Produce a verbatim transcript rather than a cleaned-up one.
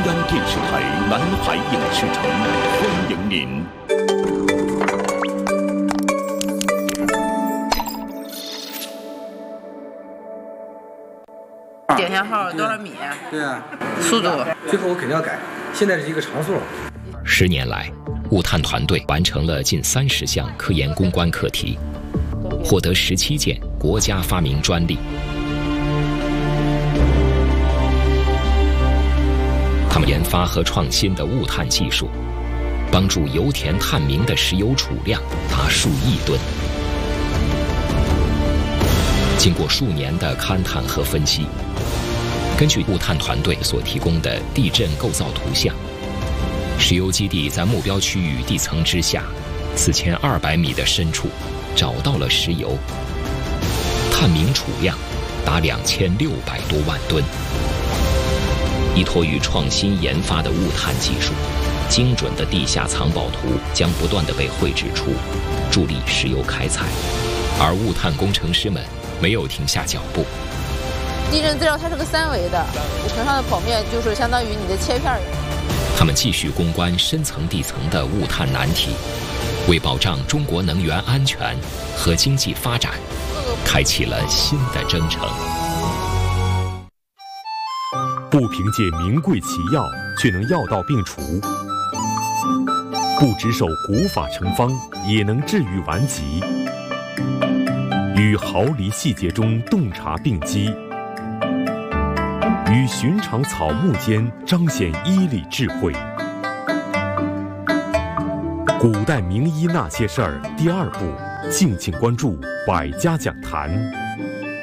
央电视台南海影视城欢迎您。 点下号多少米？ 对啊， 速度。 最后我肯定要改，现在是一个常数。 十年来，物探团队完成了近三十项科研攻关课题，获得十七件国家发明专利。他们研发和创新的物探技术，帮助油田探明的石油储量达数亿吨。经过数年的勘探和分析，根据物探团队所提供的地震构造图像，石油基地在目标区域地层之下四千二百米的深处找到了石油，探明储量达两千六百多万吨。依托于创新研发的物探技术，精准的地下藏宝图将不断地被绘制出，助力石油开采。而物探工程师们没有停下脚步。 地震资料它是个三维的，城上的剖面就是相当于你的切片。 他们继续攻关深层地层的物探难题，为保障中国能源安全和经济发展，开启了新的征程。 不凭借名贵奇药，却能药到病除；不只守古法成方，也能治愈顽疾。于毫厘细节中洞察病机，于寻常草木间彰显医理智慧。古代名医那些事儿第二部，敬请关注百家讲坛。